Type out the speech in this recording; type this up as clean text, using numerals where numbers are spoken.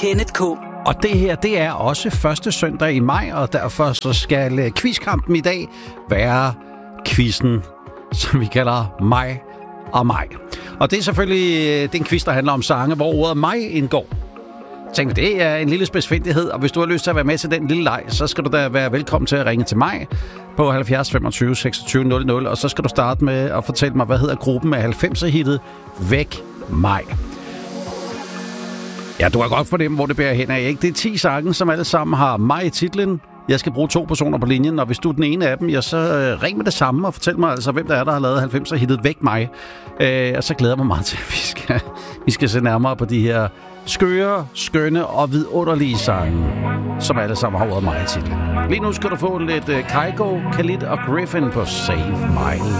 Kenneth K. Og det her, det er også første søndag i maj, og derfor så skal quizkampen i dag være quizzen, som vi kalder Maj og Maj. Og det er selvfølgelig den quiz, der handler om sange, hvor ordet maj indgår. Tænk, det er en lille spidsfindighed, og hvis du har lyst til at være med til den lille leg, så skal du da være velkommen til at ringe til mig på 70 25 26 00, og så skal du starte med at fortælle mig, hvad hedder gruppen af 90'er-hittet Væk Maj. Ja, du kan godt fornemme, hvor det bærer hen af, ikke? Det er 10 sange, som alle sammen har Maj i titlen. Jeg skal bruge 2 personer på linjen, og hvis du er den ene af dem, ja, så ring med det samme og fortæl mig altså, hvem der er, der har lavet 90'er-hittet Væk Maj. Og så glæder jeg mig meget til, at vi skal se nærmere på de her skøre, skønne og vidunderlige sange, som alle sammen har ordet Maj i titlen. Lige nu skal du få lidt Kygo, Khalid og Griffin på Save My